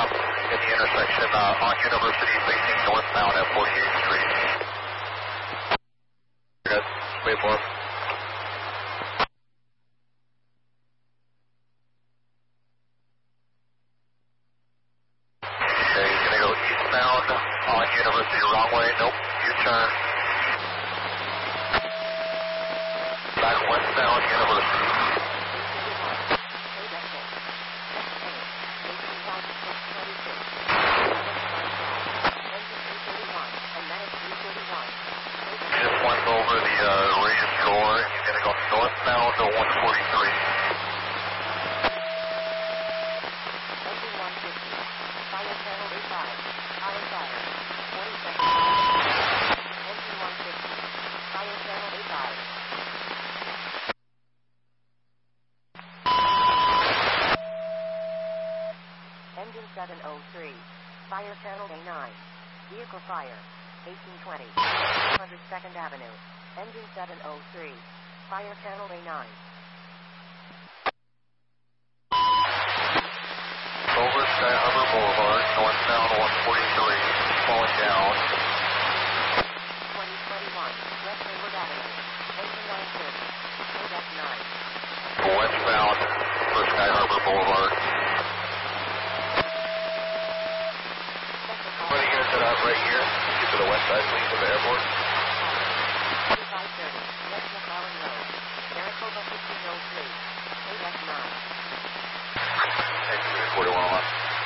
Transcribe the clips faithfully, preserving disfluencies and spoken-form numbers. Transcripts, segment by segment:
stop in the intersection uh, on University facing northbound at forty-eighth Street. Good. Wait for him. Okay, he's going to go eastbound on University, wrong way. Nope, U-turn. Back westbound University. Just went over the uh, radius door, and he's going to go northbound to one forty-three. Engine one fifty, fire channel A five, fire fire, forty seconds. Engine one fifty, fire channel A five. Engine seven oh three, fire channel A nine, vehicle fire, eighteen twenty, one hundred second Avenue, engine seven oh three, fire channel A nine. Over Sky Harbor Boulevard, northbound one forty-three, slowing down. twenty twenty-one, West Hayward Avenue, engine nine thirty, Kodak nine. Westbound for Sky Harbor Boulevard. Putting units set up right here. Get to the west side, please, of the airport. five thirty, West McClellan Road, Maricopa fifteen oh three, Kodak nine. Engine forty-one on.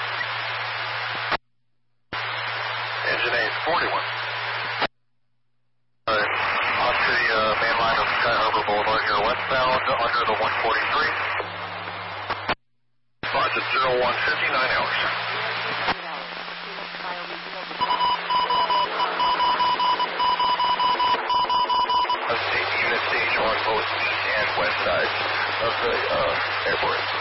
Engine eight forty-one. Alright, onto the uh, main line of Sky Harbor Boulevard here, westbound under the one forty-three. Launch at zero one fifty-nine hours. Unit stage on both east and west sides of the uh, airport.